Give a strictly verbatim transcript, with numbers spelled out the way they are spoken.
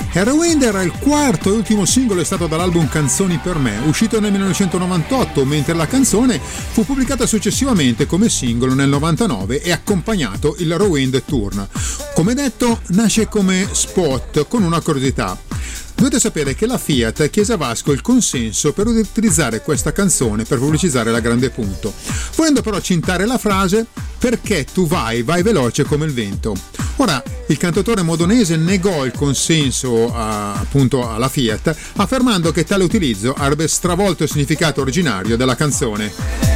Heroin era il quarto e ultimo singolo estratto dall'album Canzoni per me, uscito nel millenovecentonovantotto, mentre la canzone fu pubblicata successivamente come singolo nel novantanove e accompagnato il Rewind Tour. Come detto, nasce come spot con una curiosità. Dovete sapere che la Fiat chiese a Vasco il consenso per utilizzare questa canzone per pubblicizzare la Grande Punto, volendo però citare la frase "perché tu vai, vai veloce come il vento". Ora, il cantautore modonese negò il consenso a, appunto alla Fiat, affermando che tale utilizzo avrebbe stravolto il significato originario della canzone.